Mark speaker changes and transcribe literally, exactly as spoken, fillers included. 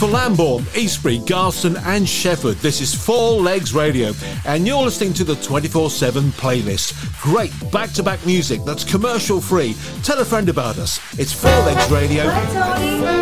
Speaker 1: for Lambourne, Eastbury, Garston and Shefford. This is Four Legs Radio and you're listening to the twenty-four seven playlist. Great back-to-back music that's commercial free. Tell a friend about us. It's Four Legs Radio.
Speaker 2: Hi, Tony.